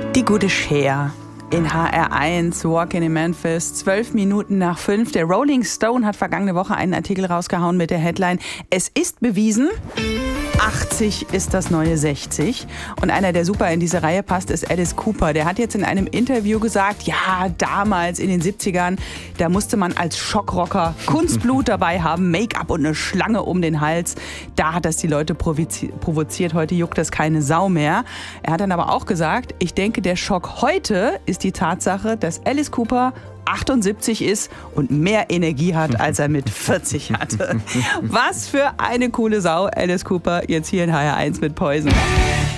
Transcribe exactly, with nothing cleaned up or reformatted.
Die gute Cher in H R eins, Walking in Memphis, zwölf Minuten nach fünf. Der Rolling Stone hat vergangene Woche einen Artikel rausgehauen mit der Headline: Es ist bewiesen, achtzig ist das neue sechzig. Und einer, der super in diese Reihe passt, ist Alice Cooper. Der hat jetzt in einem Interview gesagt, ja, damals in den siebzigern, da musste man als Schockrocker Kunstblut dabei haben, Make-up und eine Schlange um den Hals. Da hat das die Leute provoziert. Heute juckt das keine Sau mehr. Er hat dann aber auch gesagt, ich denke, der Schock heute ist die Tatsache, dass Alice Cooper achtundsiebzig ist und mehr Energie hat, als er mit vierzig hatte. Was für eine coole Sau, Alice Cooper, jetzt hier in H R eins mit Poison.